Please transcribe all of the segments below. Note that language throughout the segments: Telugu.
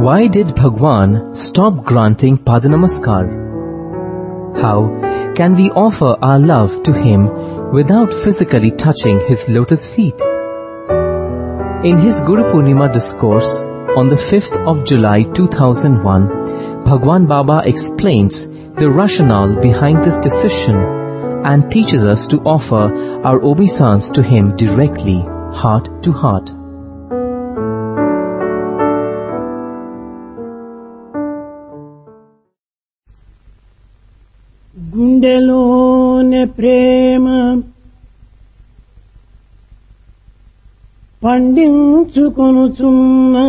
Why did Bhagwan stop granting Padanamaskar? How can we offer our love to him without physically touching his lotus feet? In his Guru Purnima discourse on the 5th of July 2001, Bhagwan Baba explains the rationale behind this decision and teaches us to offer our obeisance to him directly, heart to heart. గుండెలోనే ప్రేమ పండించుకొనుచున్న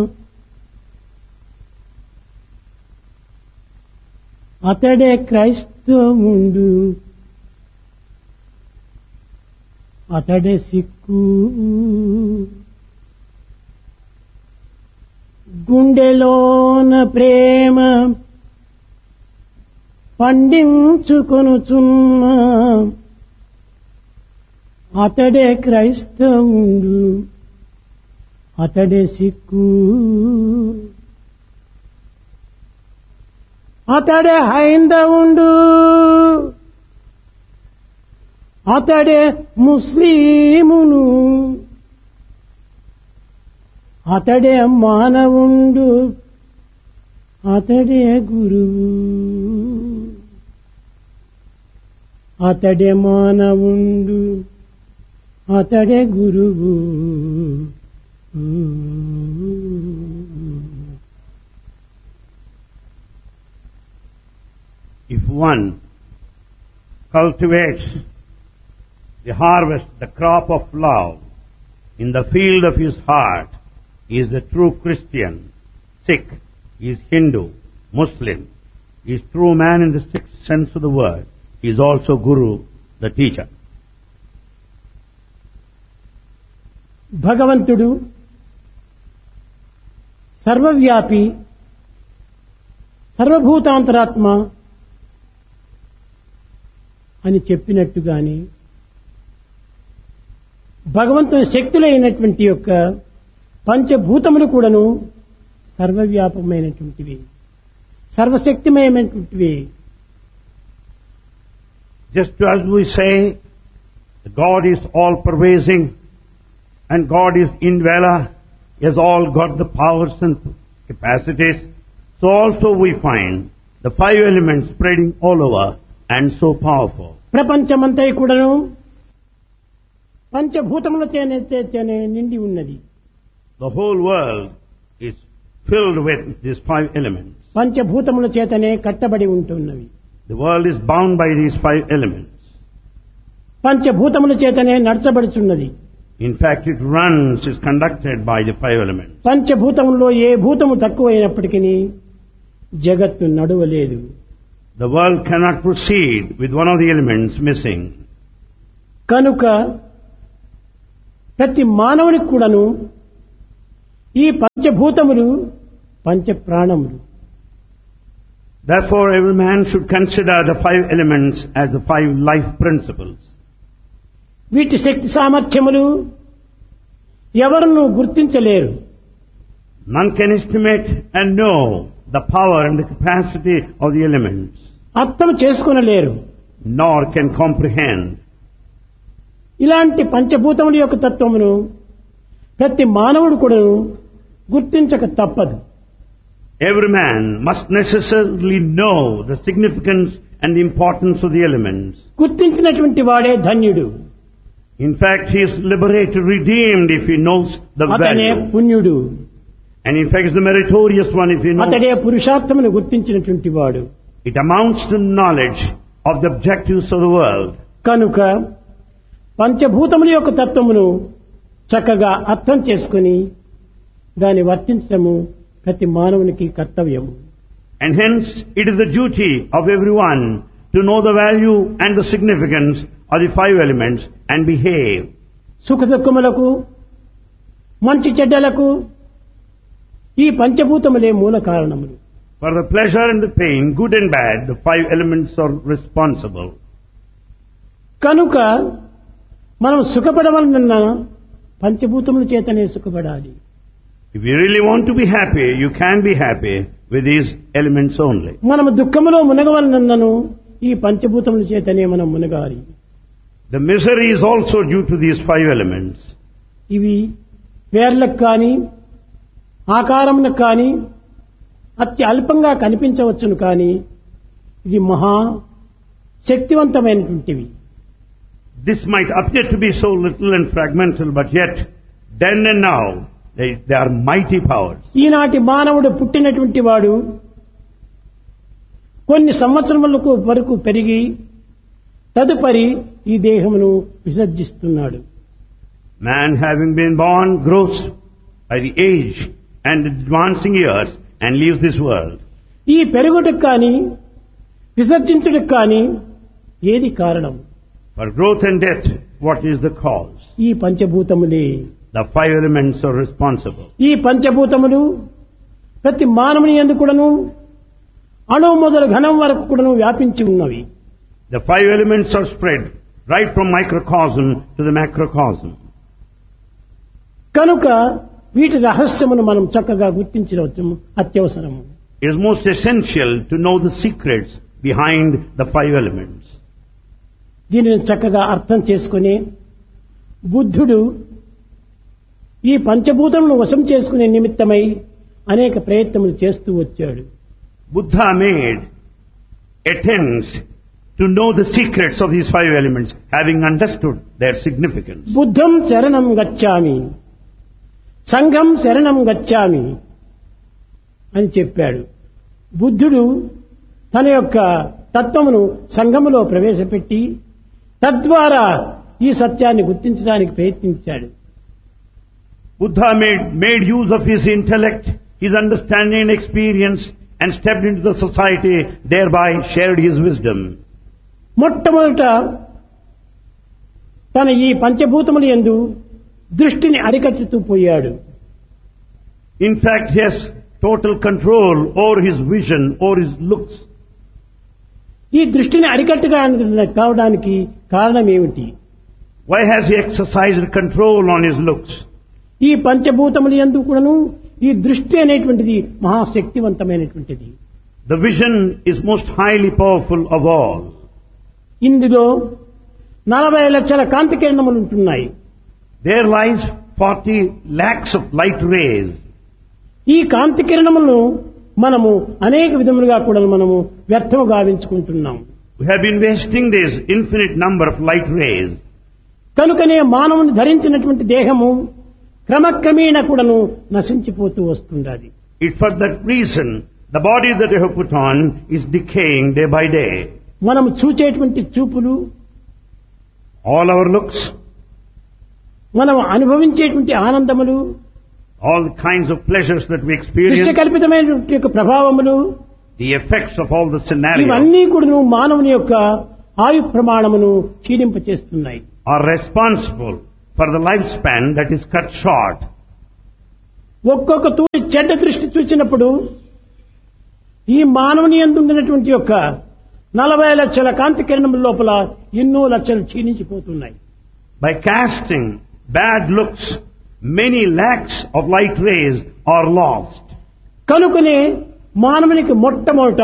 అతడే క్రైస్తవుండు, అతడే సిక్కు. గుండెలోన ప్రేమ పండించుకొనుచున్న అతడే క్రైస్తవుండు, అతడే సిక్కు. అతడే హైందవుండు, అతడే ముస్లిమును, అతడే మానవుండు, అతడే గురువు. అతడే మానవుండు, అతడే గురువు. If one cultivates the harvest, the crop of love in the field of his heart, he is the true Christian. Sikh, he is Hindu, Muslim, he is true man in the strict sense of the word. He is also Guru, the teacher. భగవంతుడు సర్వవ్యాపి, సర్వభూతాంతరాత్మ అని చెప్పినట్టుగాని భగవంతుని శక్తులైనటువంటి యొక్క పంచభూతములు కూడాను సర్వవ్యాపమైనటువంటివి, సర్వశక్తిమయమైనటువంటివి. Just as we say God is all pervasive and God is indweller, He has all got the powers and capacities, so also we find the five elements spreading all over and so powerful. ప్రపంచమంతా కూడాను పంచభూతములచే నిండి ఉన్నది. The whole world is filled with these five elements. పంచభూతముల చేతనే కట్టబడి ఉంటున్నవి. The world is bound by these five elements. పంచభూతముల చేతనే నడచబడుచున్నది. In fact, it runs, is conducted by the five elements. పంచభూతములలో ఏ భూతము తక్కువైనప్పటికీ జగత్తు నడవలేదు. The world cannot proceed with one of the elements missing. కనుక ప్రతి మానవునికి కూడాను ఈ పంచభూతములు పంచప్రాణములు. Therefore, every man should consider the five elements as the five life principles. వీటి శక్తి సామర్థ్యములు ఎవరును గుర్తించలేరు. None can estimate and know the power and the capacity of the elements, అర్థం చేసుకొనలేరు. nor can comprehend. ఇలాంటి పంచభూతముల యొక్క తత్వమును ప్రతి మానవుడు కూడా గుర్తించక తప్పదు. Every man must necessarily know the significance and the importance of the elements. గుర్తించినటువంటి వాడే ధన్యుడు. In fact, he is liberated, redeemed if he knows the అతనే value. పుణ్యుడు. And in fact, is the meritorious one if he knows. అతడే పురుషార్థమును గుర్తించినటువంటి వాడు. It amounts to knowledge of the objectives of the world. కనుక పంచభూతముల యొక్క తత్వమును చక్కగా అర్థం చేసుకుని దాన్ని వర్తించడము ప్రతి మానవునికి కర్తవ్యము. And hence, it is the duty of everyone to know the value and the significance of the five elements and behave. సుఖ దుఃఖములకు, మంచి చెడ్డలకు ఈ పంచభూతములే మూల కారణములు. For the pleasure and the pain, good and bad, the five elements are responsible. కనుక మనం సుఖపడవలనన్నా పంచభూతముల చేతనే సుఖపడాలి. If you really want to be happy, you can be happy with these elements only. మనము దుఃఖములో మునగవలనను ఈ పంచభూతముల చేతనే మనం మునగాలి. The misery is also due to these 5 elements. ఇవి పేర్లకు కానీ ఆకారమునకు కానీ అతి అల్పంగా కనిపించవచ్చును కానీ ఇది మహా శక్తివంతమైనటువంటివి. This might appear to be so little and fragmental, but yet, then and now, they are mighty powers. ఈనాటి మానవుడు పుట్టినటువంటి వాడు కొన్ని సంవత్సరములకు వరకు పెరిగి తదుపరి ఈ దేహమును విసర్జిస్తున్నాడు. Man having been born grows by the age and advancing years and leaves this world. ఈ పెరుగుటకు కానీ విసర్జించుటకు కానీ ఏది కారణం? For growth and death, what is the cause? ఈ పంచభూతములే. The 5 elements are responsible. ఈ పంచభూతములు ప్రతి మానవుని యందు కూడాను అణువు మొదలు ఘనం వరకు కూడాను వ్యాపించి ఉన్నవి. The 5 elements are spread right from microcosm to the macrocosm. కనుక వీటి రహస్యమును మనం చక్కగా గుర్తించవచ్చు అత్యవసరము. It is most essential to know the secrets behind the 5 elements. దీనిని చక్కగా అర్థం చేసుకుని బుద్ధుడు ఈ పంచభూతములను వశం చేసుకునే నిమిత్తమై అనేక ప్రయత్నములు చేస్తూ వచ్చాడు. Buddha made attempts to know the secrets of these 5 elements, having understood their significance. బుద్ధం శరణం గచ్ఛామి, సంఘం శరణం గచ్ఛామి అని చెప్పాడు. బుద్ధుడు తన యొక్క తత్వమును సంఘములో ప్రవేశపెట్టి తద్వారా ఈ సత్యాన్ని గుర్తించడానికి ప్రయత్నించాడు. Buddha made use of his intellect, his understanding and experience and stepped into the society, thereby shared his wisdom. మొట్టమొదట తన ఈ పంచభూతముల యందు దృష్టిని అరికట్టుతూ పోయాడు. In fact, he has total control over his vision, over his looks. ఈ దృష్టిని అరికట్టుగా కావడానికి కారణం ఏమిటి? Why has he exercised control on his looks? ఈ పంచభూతముల యందు కూడాను ఈ దృష్టి అనేటువంటిది మహాశక్తివంతమైనటువంటిది. The vision is most highly powerful of all. ఇందులో 40 లక్షల కాంతి కిరణములు ఉంటున్నాయి. There lies 40 lakhs of light rays. ఈ కాంతి కిరణములను మనము అనేక విధములుగా కూడా మనము వ్యర్థము గావించుకుంటున్నాం. We have been wasting this infinite number of light rays. కనుకనే మానవుని ధరించినటువంటి దేహము క్రమక్రమేణా కూడాను నశించిపోతూ వస్తున్నది. It's for that reason the body that you have put on is decaying day by day. మనము చూచేటువంటి చూపులు, All our looks, మనం అనుభవించేటువంటి ఆనందములు, all the kinds of pleasures that we experience, దృశ్యకల్పితమైనటువంటి యొక్క ప్రభావములు, the effects of all the scenarios ఇవన్నీ కూడాను మానవుని యొక్క ఆయు ప్రమాణమును క్షీణింపచేస్తున్నాయి. are responsible for the lifespan that is cut short. ఒక్కొక్క తూరి చెడ్డ దృష్టి చూసినప్పుడు ఈ మానవుని యందు ఉన్నటువంటి యొక్క 40 లక్షల కాంతి కిరణముల లోపల ఎన్నో లక్షలు క్షీణించిపోతున్నాయి. By casting bad looks, many lakhs of light rays are lost. కనుకనే మానవునికి మొట్టమొదట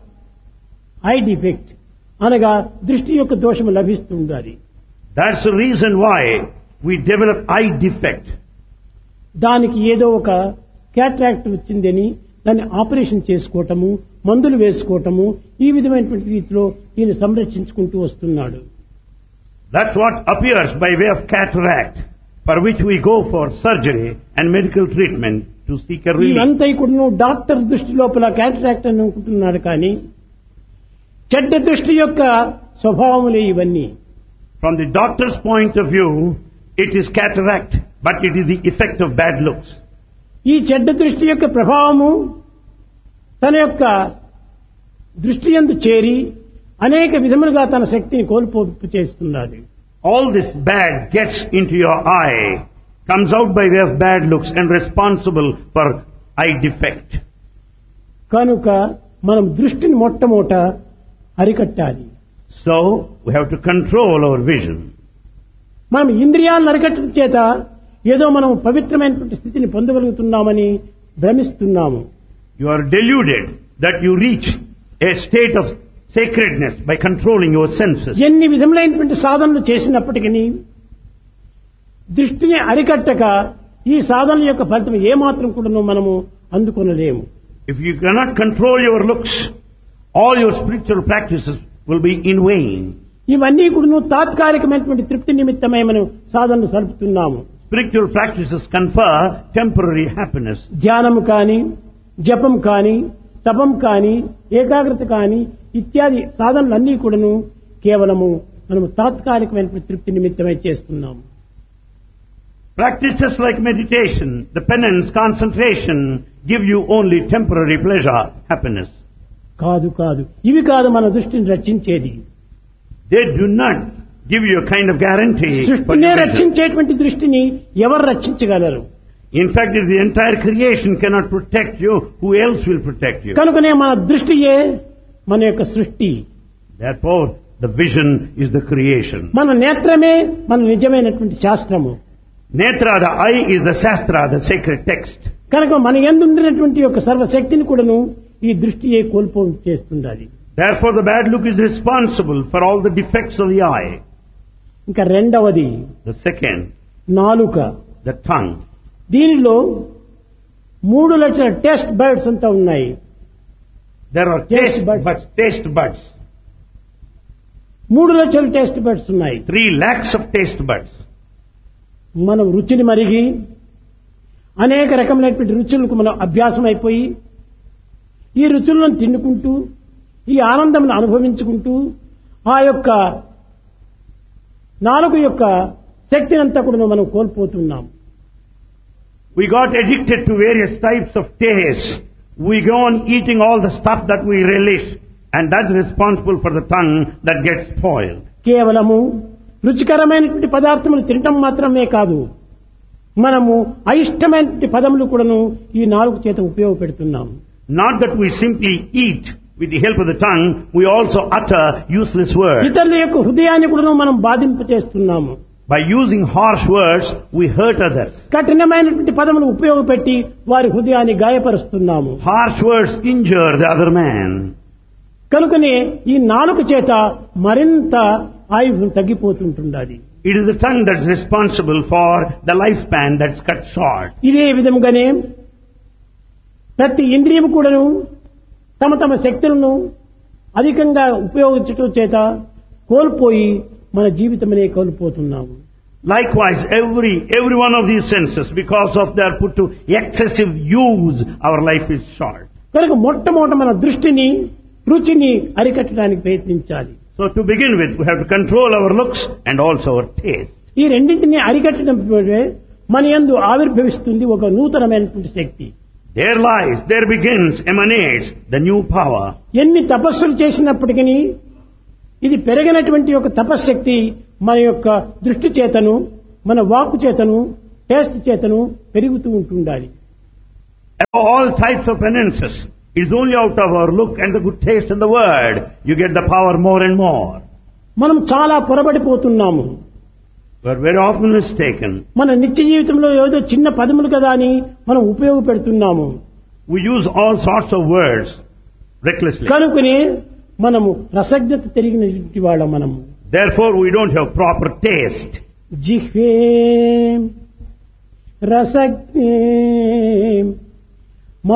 ఐ డిఫెక్ట్ అనగా దృష్టి యొక్క దోషము లభిస్తూ ఉండాలి. That's the reason why we develop eye defect. దానికి ఏదో ఒక క్యాట్రాక్ట్ వచ్చిందని దాన్ని ఆపరేషన్ చేసుకోవటము, మందులు వేసుకోవటము, ఈ విధమైనటువంటి రీతిలో ఈయన సంరక్షించుకుంటూ వస్తున్నాడు. That's what appears by way of cataract, for which we go for surgery and medical treatment to seek a relief. ఇదంతా కూడా డాక్టర్ దృష్టి లోపల క్యాట్రాక్ట్ అని అనుకుంటున్నాడు కానీ చెడ్డ దృష్టి యొక్క స్వభావములే ఇవన్నీ. From the doctor's point of view, it is cataract, but it is the effect of bad looks. ఈ చెడ్డ దృష్టి యొక్క ప్రభావము తన యొక్క దృష్టి యందు చేరి అనేక విధములుగా తన శక్తిని కోల్పోపు చేస్తున్నది. All this bad gets into your eye, comes out by way of bad looks and responsible for eye defect. కనుక మనం దృష్టిని మొట్టమొదట అరికట్టాలి. So, we have to control our vision. మనం ఇంద్రియాలను అరికట్టడం చేత ఏదో మనం పవిత్రమైనటువంటి స్థితిని పొందగలుగుతున్నామని భ్రమిస్తున్నాము. You are deluded that you reach a state of sacredness by controlling your senses. ఎన్ని విధములైనటువంటి సాధనలు చేసినప్పటికీ దృష్టిని అరికట్టక ఈ సాధనల యొక్క ఫలితం ఏమాత్రం కూడా మనము అందుకొనలేము. If you cannot control your looks, all your spiritual practices will be in vain. ఇవన్నీ కూడా తాత్కాలికమైనటువంటి తృప్తి నిమిత్తమై మనం సాధనలు సలుపుతున్నాము. Spiritual practices confer temporary happiness. ధ్యానము కానీ, జపం కానీ, తపం కానీ, ఏకాగ్రత కానీ ఇత్యాది సాధనలన్నీ కూడాను కేవలము మనము తాత్కాలికమైనటువంటి తృప్తి నిమిత్తమై చేస్తున్నాము. Practices like meditation, the penance, concentration give you only temporary pleasure, happiness. కాదు కాదు, ఇవి కాదు మన దృష్టిని రక్షించేది. They do not give you a kind of guarantee. సృష్టినే రక్షించేటువంటి దృష్టిని ఎవరు రక్షించగలరు? In fact, if the entire creation cannot protect you, who else will protect you? కనుకనే మన దృష్టియే మన యొక్క సృష్టి. Therefore, the vision is the creation. మన నేత్రమే మన నిజమైనటువంటి శాస్త్రము. Netra, the eye, is the Shastra, the sacred text. కనుక మన యందు ఉండినటువంటి యొక్క సర్వశక్తిని కూడాను ఈ దృష్టియే కోల్పోయి చేస్తుంది. Therefore, the bad look is responsible for all the defects of the eye. ఇంకా రెండవది The second, నాలుక. the tongue. దీనిలో 3 లక్షల టెస్ట్ బర్డ్స్ అంతా ఉన్నాయి. There are Taste buds. taste buds. 3 లక్షల టెస్ట్ బర్డ్స్ ఉన్నాయి. 3 lakhs of taste buds. మనం రుచిని మరిగి అనేక రకమైనటువంటి రుచులకు మనం అభ్యాసం అయిపోయి ఈ రుచులను తిన్నుకుంటూ ఈ ఆనందమును అనుభవించుకుంటూ ఆ యొక్క నాలుగు యొక్క శక్తిని అంతా కూడా మనం కోల్పోతున్నాం. We got addicted to various types of taste. We go on eating all the stuff that we relish, and that's responsible for the tongue that gets spoiled. కేవలము రుచికరమైనటువంటి పదార్థములు తినటం మాత్రమే కాదు, మనము అయిష్టమైనటువంటి పదములు కూడాను ఈ నాలుగు చేత ఉపయోగపెడుతున్నాం. Not that we simply eat with the help of the tongue, we also utter useless words. ఇతరుల యొక్క హృదయాన్ని కూడాను మనం బాధింప చేస్తున్నాము. By using harsh words, we hurt others. కఠినమైనటువంటి పదములు ఉపయోగపెట్టి వారి హృదయాన్ని గాయపరుస్తున్నాము. Harsh words injure the other man. కనుకనే ఈ నాలుక చేత మరింత ఆయువు తగ్గిపోతుంటున్నది. It is the tongue that's responsible for the lifespan that's cut short. ఇదే విధముగానే ప్రతి ఇంద్రియము కూడాను తమ తమ శక్తులను అధికంగా ఉపయోగించటం చేత కోల్పోయి మన జీవితమనే కోల్పోతున్నాము. Likewise, every one of these senses, because of their put to excessive use, our life is short. కనుక మొట్టమొదట మన దృష్టిని, రుచిని అరికట్టడానికి ప్రయత్నించాలి. So to begin with, we have to control our looks and also our taste. ఈ రెండింటిని అరికట్టడం మన యందు ఆవిర్భవిస్తుంది ఒక నూతనమైనటువంటి శక్తి. There begins, emanates the new power. ఎన్ని తపస్సులు చేసినప్పటికీ ఇది పెరిగినటువంటి ఒక తపశ్శక్తి మన యొక్క దృష్టి చేతను, మన వాక్కు చేతను, టేస్ట్ చేతను పెరుగుతూ ఉంటుండాలి. All types of penances, it is only out of our look and the good taste in the word you get the power more and more. మనం చాలా పొరబడిపోతున్నాము. We are very often mistaken. మన నిత్య జీవితంలో ఏదో చిన్న పదములు కదా అని మనం ఉపయోగపెడుతున్నాము. We use all sorts of words recklessly. కనుకనే మనము రసజ్ఞత తిరిగినటువంటి వాళ్ళం మనము. Therefore, we don't have proper taste. జిహ్వే రసజ్ఞే